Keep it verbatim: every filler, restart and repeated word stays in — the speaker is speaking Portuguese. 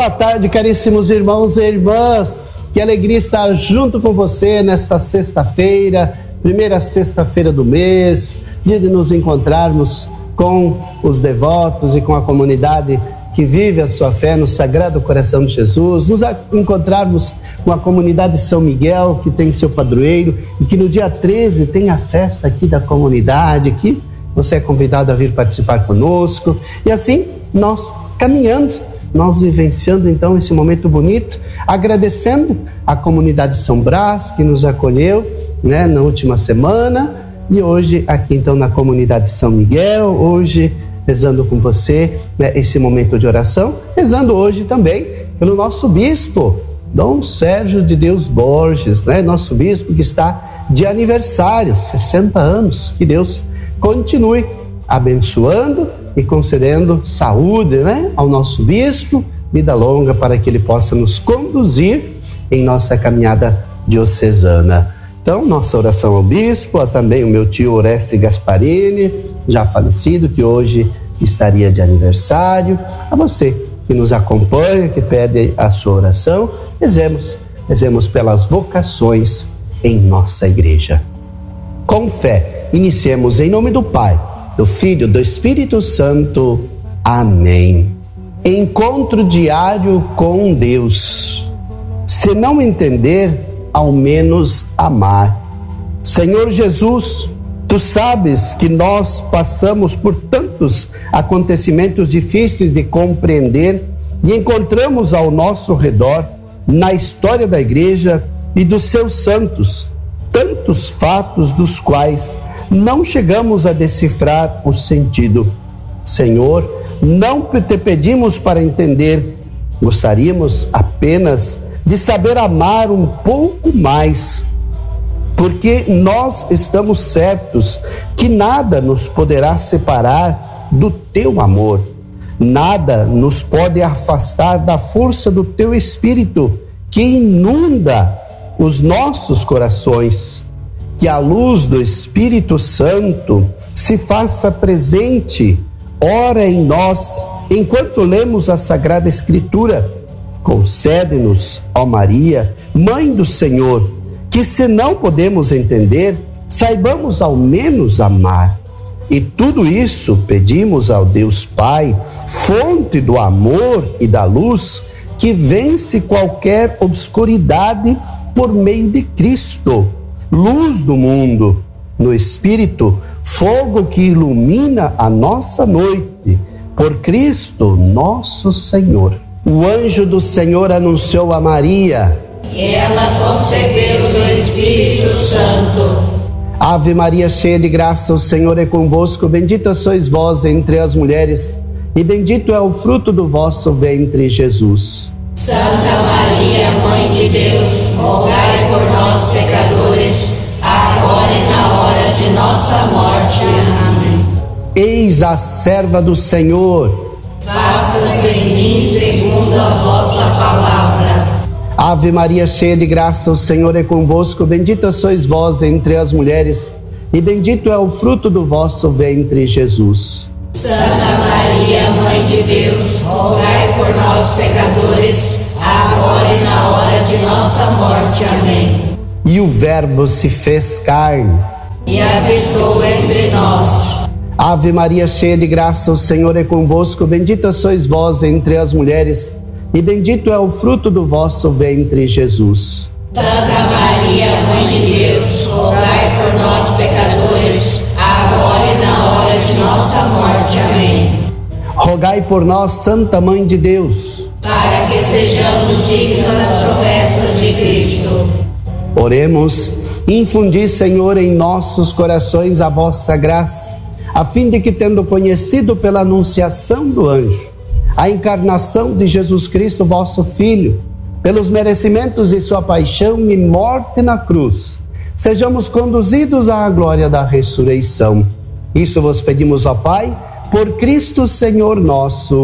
Boa tarde, caríssimos irmãos e irmãs. Que alegria estar junto com você nesta sexta-feira, primeira sexta-feira do mês, dia de nos encontrarmos com os devotos e com a comunidade que vive a sua fé no Sagrado Coração de Jesus, nos encontrarmos com a comunidade São Miguel, que tem seu padroeiro, e que no dia treze tem a festa aqui da comunidade, que você é convidado a vir participar conosco, e assim nós caminhando, nós vivenciando então esse momento bonito, agradecendo a comunidade São Brás que nos acolheu, né, na última semana, e hoje aqui então na comunidade São Miguel, hoje rezando com você, né, esse momento de oração, rezando hoje também pelo nosso bispo, Dom Sérgio de Deus Borges, né, nosso bispo que está de aniversário, sessenta anos, que Deus continue abençoando e concedendo saúde, né, ao nosso bispo, vida longa para que ele possa nos conduzir em nossa caminhada diocesana. Então, nossa oração ao bispo, a também o meu tio Oreste Gasparini, já falecido, que hoje estaria de aniversário, a você que nos acompanha, que pede a sua oração, rezemos, rezemos pelas vocações em nossa igreja. Com fé, iniciemos em nome do Pai, do Filho, do Espírito Santo. Amém. Encontro diário com Deus. Se não entender, ao menos amar. Senhor Jesus, Tu sabes que nós passamos por tantos acontecimentos difíceis de compreender e encontramos ao nosso redor, na história da igreja e dos seus santos, tantos fatos dos quais não chegamos a decifrar o sentido. Senhor, não te pedimos para entender, gostaríamos apenas de saber amar um pouco mais, porque nós estamos certos que nada nos poderá separar do teu amor, nada nos pode afastar da força do teu Espírito que inunda os nossos corações. Que a luz do Espírito Santo se faça presente, ora em nós, enquanto lemos a Sagrada Escritura. Concede-nos, ó Maria, Mãe do Senhor, que se não podemos entender, saibamos ao menos amar. E tudo isso pedimos ao Deus Pai, fonte do amor e da luz, que vence qualquer obscuridade por meio de Cristo, luz do mundo, no Espírito, fogo que ilumina a nossa noite, por Cristo nosso Senhor. O anjo do Senhor anunciou a Maria, e ela concebeu do Espírito Santo. Ave Maria, cheia de graça, o Senhor é convosco, bendita sois vós entre as mulheres, e bendito é o fruto do vosso ventre, Jesus. Santa Maria, Mãe de Deus, rogai por nós, pecadores, agora e na hora de nossa morte. Amém. Eis a serva do Senhor. Faça-se em mim segundo a vossa palavra. Ave Maria, cheia de graça, o Senhor é convosco, bendita sois vós entre as mulheres, e bendito é o fruto do vosso ventre, Jesus. Santa Maria, Mãe de Deus, rogai por nós, pecadores, agora e na hora de nossa morte. Amém. E o Verbo se fez carne e habitou entre nós. Ave Maria, cheia de graça, o Senhor é convosco, bendita sois vós entre as mulheres, e bendito é o fruto do vosso ventre, Jesus. Santa Maria, Mãe de Deus, rogai por nós, pecadores, agora e na hora de nossa morte. Amém. Rogai por nós, Santa Mãe de Deus, para que sejamos dignos das promessas de Cristo. Oremos. Infundi, Senhor, em nossos corações a vossa graça, a fim de que, tendo conhecido pela anunciação do anjo a encarnação de Jesus Cristo, vosso Filho, pelos merecimentos de sua paixão e morte na cruz, sejamos conduzidos à glória da ressurreição. Isso vos pedimos, ó Pai, por Cristo Senhor nosso.